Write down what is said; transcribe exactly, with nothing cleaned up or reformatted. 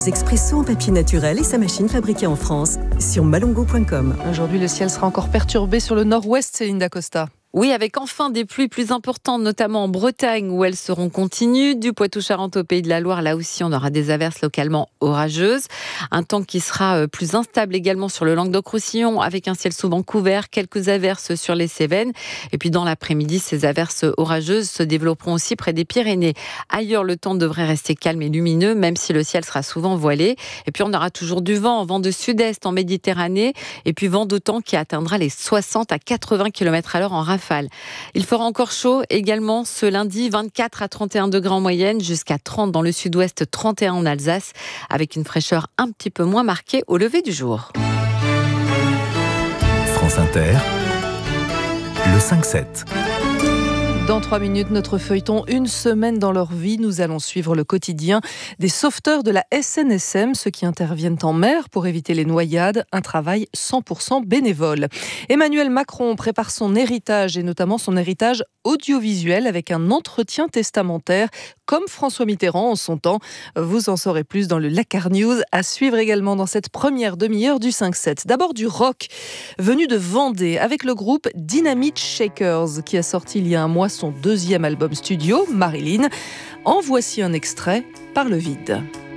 Expresso en papier naturel et sa machine fabriquée en France sur malongo point com. Aujourd'hui, le ciel sera encore perturbé sur le nord-ouest, Céline Dacosta. Oui, avec enfin des pluies plus importantes, notamment en Bretagne, où elles seront continues. Du Poitou-Charentes au Pays de la Loire, là aussi, on aura des averses localement orageuses. Un temps qui sera plus instable également sur le Languedoc-Roussillon, avec un ciel souvent couvert, quelques averses sur les Cévennes. Et puis dans l'après-midi, ces averses orageuses se développeront aussi près des Pyrénées. Ailleurs, le temps devrait rester calme et lumineux, même si le ciel sera souvent voilé. Et puis on aura toujours du vent, vent de sud-est en Méditerranée, et puis vent d'automne qui atteindra les soixante à quatre-vingts kilomètres à l'heure en rafale. Il fera encore chaud également ce lundi, vingt-quatre à trente et un degrés en moyenne, jusqu'à trente dans le sud-ouest, trente et un en Alsace, avec une fraîcheur un petit peu moins marquée au lever du jour. France Inter, le cinq sept. Dans trois minutes, notre feuilleton Une semaine dans leur vie. Nous allons suivre le quotidien des sauveteurs de la S N S M, ceux qui interviennent en mer pour éviter les noyades. Un travail cent pour cent bénévole. Emmanuel Macron prépare son héritage et notamment son héritage audiovisuel avec un entretien testamentaire comme François Mitterrand en son temps. Vous en saurez plus dans le Lakar News, à suivre également dans cette première demi-heure du cinq sept. D'abord du rock venu de Vendée avec le groupe Dynamite Shakers qui a sorti il y a un mois son deuxième album studio, Marilyn. En voici un extrait, Par le vide.